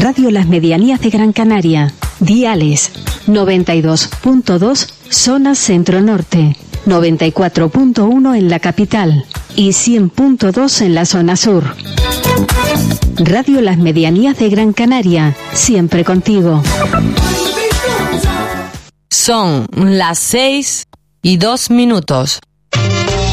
Radio Las Medianías de Gran Canaria. Diales 92.2 zona centro-norte, 94.1 en la capital y 100.2 en la zona sur. Radio Las Medianías de Gran Canaria, siempre contigo. Son las 6:02.